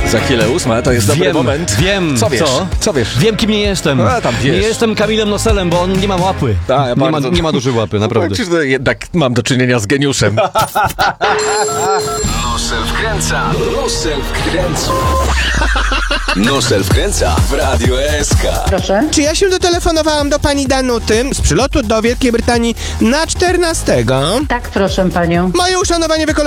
Za chwilę 8, to jest dobry moment. Wiem. Co wiesz? Co? Co wiesz? Wiem, kim nie jestem. A, tam wiesz. Nie jestem Kamilem Noselem, bo on nie ma łapy. Tak, Nie ma dużej łapy, naprawdę. Powiem ci, że jednak mam do czynienia z geniuszem. Nosel wkręca. Nosel wkręca. Nosel wkręca w Radio SK. Proszę. Czy ja się dotelefonowałam do pani Danuty z przylotu do Wielkiej Brytanii na 14? Tak, proszę panią. Moje uszanowanie